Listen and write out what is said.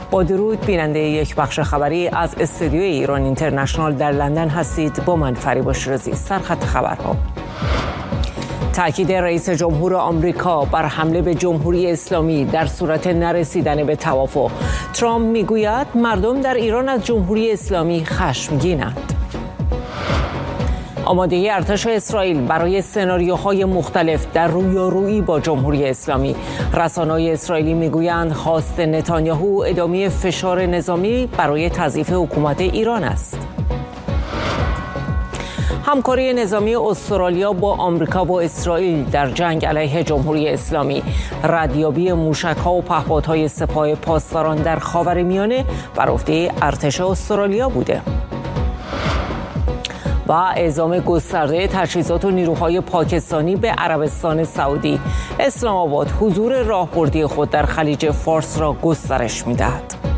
با درود بیننده یک بخش خبری از استودیوی ایران اینترنشنال در لندن هستید. با من فریبا شیرازی. سرخط خبرها: تاکید رئیس جمهور آمریکا بر حمله به جمهوری اسلامی در صورت نرسیدن به توافق. ترامپ میگوید مردم در ایران از جمهوری اسلامی خشمگینند. آمادگی ارتش اسرائیل برای سناریوهای مختلف در رویارویی با جمهوری اسلامی. رسانه‌های اسرائیلی میگویند خواست نتانیاهو ادامه فشار نظامی برای تضعیف حکومت ایران است. همکاری نظامی استرالیا با آمریکا و اسرائیل در جنگ علیه جمهوری اسلامی. ردیابی موشک‌ها و پهپادهای سپاه پاسداران در خاورمیانه بر عهده ارتش استرالیا بوده. و اعزام گسترده تجهیزات و نیروهای پاکستانی به عربستان سعودی. اسلام آباد حضور راهبردی خود در خلیج فارس را گسترش می‌دهد.